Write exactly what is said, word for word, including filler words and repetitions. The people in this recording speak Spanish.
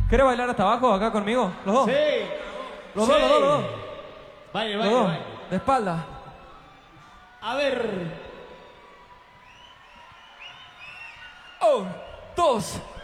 ¿Quieres bailar hasta abajo acá conmigo? ¿Los dos? Sí. Los sí. dos, los dos, los dos. Baile, Los baile, dos. baile. De espalda. A ver. Un, dos,